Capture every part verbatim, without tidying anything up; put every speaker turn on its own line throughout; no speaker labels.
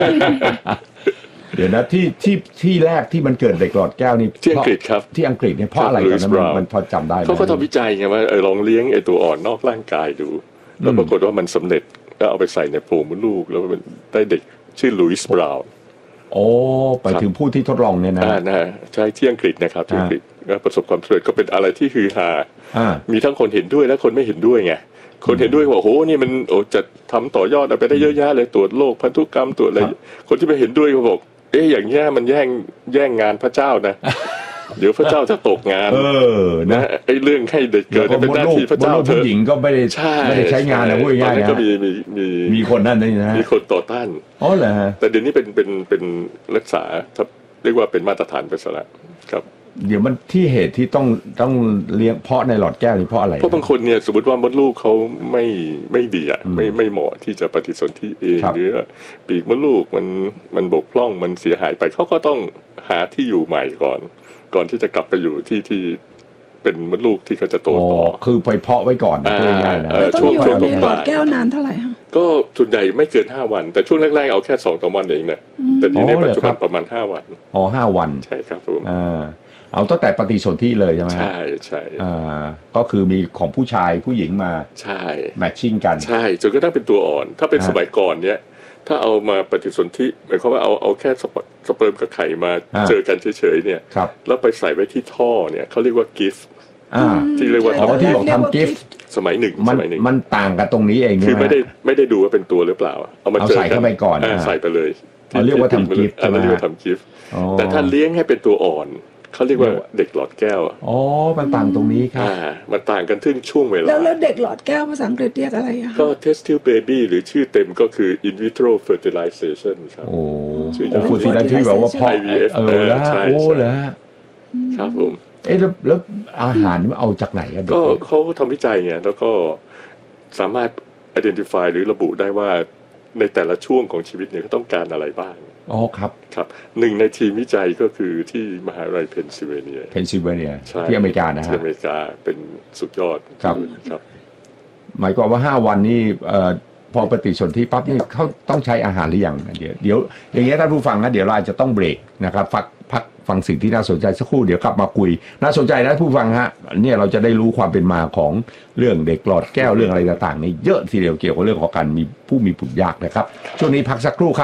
เดี๋ยวนะที่ที่ที่แรกที่มันเกิดเด็กหลอดแก้วนี่
ที่อังกฤษครับ
ที่อังกฤษเนี่ยเพราะอะไรตอนนั้นมันพอจำได้ไหม
เขาก็ทำวิจัยไงว่าเออลองเลี้ยงไอ้ตัวอ่อนนอกร่างกายดูแล้วปรากฏว่ามันสำเร็จก็เอาไปใส่ในโพรงมดลูกแล้วมันได้เด็กชื่อลุยส์บราวน์
โอ้ไปถึงผู้ที่ทดลองเนี่ยนะ
อ่านะใช่ที่อังกฤษนะครับที่อังกฤษก็ประสบความสำเร็จก็เป็นอะไรที่ฮือฮามีทั้งคนเห็นด้วยและคนไม่เห็นด้วยไงคนเห็นด้วยว่าโอ้โหนี่มันโอ้จะทำต่อยอดไปได้เยอะแยะเลยตรวจโรคพันธุกรรมตรวจอะไรคนที่ไม่เห็นด้วยก็บอกเอ๊ะอย่างเงี้ยมันแย่งแย่งงานพระเจ้านะเดี๋ยวพระเจ้าจะตกงาน
เออนะ
ไอ้เรื่องให้เด็กเกิดเป็นหน้าที่พระเจ้าเธอ
ผู้หญิงก็ไม่ได้ไม่ได้ใช้งานนะพูดง่ายๆนะ
ก็มีมีมี
มีคนนั่นนี่นะ
มีคนต่อต้าน
อ๋อเหรอฮะ
แต่เดี๋ยวนี้เป็นเป็นเป็นรักษาเรียกว่าเป็นมาตรฐานไปซะแล้วครับ
เดี๋ยวมันที่เหตุที่ต้องต้องเลี้ยงเพาะในหลอดแก้วนี่เพราะอะไร
เพราะบางคนเนี่ยสมมติว่ามดลูกเขาไม่ไม่ดีอ่ะไม่ไม่เหมาะที่จะปฏิสนธิเองหรือปีกมดลูกมันมันบกพร่องมันเสียหายไปเขาก็ต้องหาที่อยู่ใหม่ก่อนก่อนที่จะกลับไปอยู่ที่ที่เป็นมดลูกที่เขาจะโตต่อ
คือไปเพาะไว้ก่อนง่ายๆนะ
ต้องอยู่ในหลอดแก้วนานเท่าไหร่คะ
ก็ส่วนใหญ่ไม่เกินห้าวันแต่ช่วงแรกๆเอาแค่สองสามวันเองนะแต่ทีนี้ปัจจุบันประมาณห้าวัน
อ๋อห้าวัน
ใช่ครับผม
อ่าเอาตั้งแต่ปฏิสนธิเลยใช่ไหม
ใช่ใช่
อ่าก็คือมีของผู้ชายผู้หญิงมา
ใช่
แมทชิ่งกัน
ใช่จนกระทั่งเป็นตัวอ่อนถ้าเป็นสมัยก่อนเนี้ยถ้าเอามาปฏิสนธิหมายความว่าเอาเอาแค่สเปิร์มกับไข่มาเจอกันเฉยๆเนี่ยแล้วไปใส่ไว้ที่ท่อเนี่ยเขาเรียกว่ากิฟต์ที่เรียกว่า
อ๋อที่บอกทำกิฟต์
สมัยหนึ่งสมัยหนึ่ง
มันต่างกันตรงนี้เอง
คือไม่ได้ไม่ได้ดูว่าเป็นตัวหรือเปล่าเอามาเจอกัน
ใส่เข้าไปก่อน
ใส่ไปเลย
เรียกว่าทำกิฟต์
เรียกว่าทำกิฟต์แต่ถ้าเลี้ยงให้เป็นตัวอ่อนเขาเรียกว่าเด็กหลอดแก้ว
อ๋อมันต่างตรงนี้ครับ
อ่ามันต่างกันที่ช่วงเวลา
แล้วแล้วเด็กหลอดแก้วภาษาอังกฤษเรียกอะไรอะ
ก็ test tube baby หรือชื่อเต็มก็คือ in vitro fertilization ครับ
โอ้ชื่อจะพูดที่นั่นที่แบบว่าพ่อ
ไอ วี เอฟ
เออแล้วโอ้แล้ว
ครับผม
เอ๊ะแล้วแล้วอาหารมันเอาจากไหนกัน
ก็เขาทำวิจัยไงแล้วก็สามารถ identify หรือระบุได้ว่าในแต่ละช่วงของชีวิตเนี่ยเขาต้องการอะไรบ้าง
อ๋อครับ
ครับหนึ่งในทีมวิจัยก็คือที่มหาวิทยาลัยเพนซิลเวเนีย
เพนซิลเวเนียที่อเมริกานะฮะ
ที่อเมริกาเป็นสุดยอด
ครับ
ครับ
หมายความว่าห้าวันนี้เอ่อพอปฏิสนธิปั๊บนี่เขาต้องใช้อาหารหรือยังเดี๋ยวเดี๋ยวอย่างเงี้ยท่านผู้ฟังนะเดี๋ยวเราจะต้องเบรกนะครับพักพักฟังสิ่งที่น่าสนใจสักครู่เดี๋ยวกลับมาคุยน่าสนใจนะผู้ฟังฮะเนี่ยเราจะได้รู้ความเป็นมาของเรื่องเด็กหลอดแก้วเรื่องอะไรต่างๆนี่เยอะทีเดียวเกี่ยวกับเรื่องของการมีผู้มีบุตรยากนะครับช่วงนี้พักสักครู่ครับ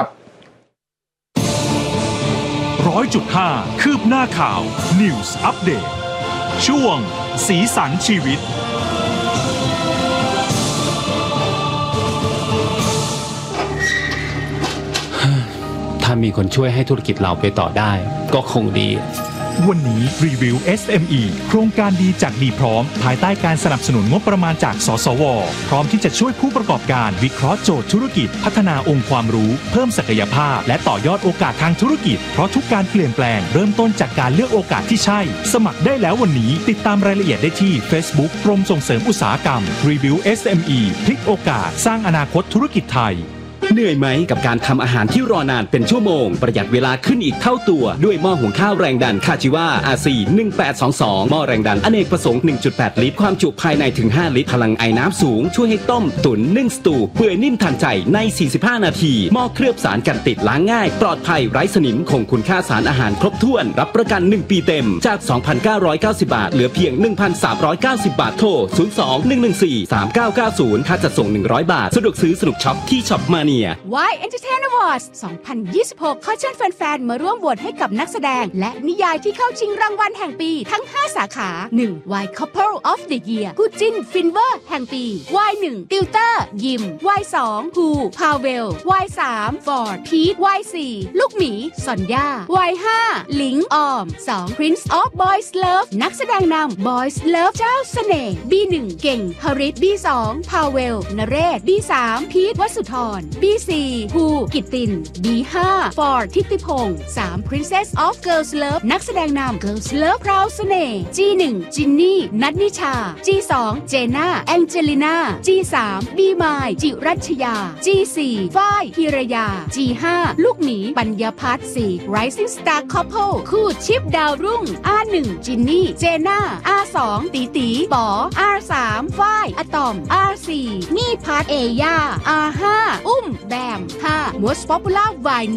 ร้อยจุดห้าคืบหน้าข่าว News Update ช่วงสีสันชีวิต
ถ้ามีคนช่วยให้ธุรกิจเราไปต่อได้ก็คงดี
วันนี้รีวิว เอส เอ็ม อี โครงการดีจากดีพร้อมภายใต้การสนับสนุนงบประมาณจากสสวพร้อมที่จะช่วยผู้ประกอบการวิเคราะห์โจทย์ธุรกิจพัฒนาองค์ความรู้เพิ่มศักยภาพและต่อยอดโอกาสทางธุรกิจเพราะทุกการเปลี่ยนแปลงเริ่มต้นจากการเลือกโอกาสที่ใช่สมัครได้แล้ววันนี้ติดตามรายละเอียดได้ที่ Facebook กรมส่งเสริมอุตสาหกรรมรีวิว เอส เอ็ม อี พลิกโอกาสสร้างอนาคตธุรกิจไทย
เหนื่อยไหมกับการทำอาหารที่รอนานเป็นชั่วโมงประหยัดเวลาขึ้นอีกเท่าตัวด้วยหม้อหุงข้าวแรงดันคาจิวา อาร์ ซี หนึ่งแปดสองสองหม้อแรงดันอเนกประสงค์ หนึ่งจุดแปด ลิตรความจุภายในถึงห้าลิตรพลังไอน้ำสูงช่วยให้ต้มตุ๋นนึ่งสตูเปื่อยนิ่มทันใจในสี่สิบห้านาทีหม้อเคลือบสารกันติดล้างง่ายปลอดภัยไร้สนิมคงคุณค่าสารอาหารครบถ้วนรับประกันหนึ่งปีเต็มจาก สองพันเก้าร้อยเก้าสิบ บาทเหลือเพียง หนึ่งพันสามร้อยเก้าสิบ บาทโทรศูนย์ สอง หนึ่ง หนึ่ง สี่ สาม เก้า เก้า ศูนย์ค่าจัดส่งหนึ่งร้อยบาทสะดวกซื้อสนุกช็อปที่ช็อปมาเนีย
Why Entertain Awards สองพันยี่สิบหก ขอเชิญแฟนๆมาร่วมโหวตให้กับนักแสดงและนิยายที่เข้าชิงรางวัลแห่งปีทั้งห้าสาขา หนึ่ง Why Couple of the Year คู่จิ้นฟินเวอร์แห่งปี วาย หนึ่ง ติวเตอร์ยิม วาย สอง ฮูพาเวล วาย สาม ฟอร์ดพีท วาย สี่ ลูกหมีซอนย่า วาย ห้า หลิงออม สอง Prince of Boys Love นักแสดงนำ Boys Love เจ้าเสน่ห์ บี หนึ่ง เก่งฮริต บี สอง พาเวล นเรศ บี สาม พีท วสุธร บี สี่ ฮูกิตติน บี ห้า ฟอร์ด ทิติพงษ์ สาม Princess of Girls Love นักแสดงนำ Girls Love พราวเสน่ห์ จี หนึ่ง จินนี่ นัทนิชา จี สอง เจน่า แองเจลิน่า จี สาม บีมาย จิรัชยา จี สี่ ฝ้ายพิรยา จี ห้า ลูกหมีปัญญพัฒน์ สี่ Rising Star Couple คู่ชิปดาวรุ่ง อาร์ หนึ่ง จินนี่ เจน่า อาร์ สอง ตีตีป๋อ อาร์ สาม ฝ้ายอะตอม อาร์ สี่ นี่พัฒน์เอย่า อาร์ ห้า อุ้ม Amsterdam ห้า Most Popular Wine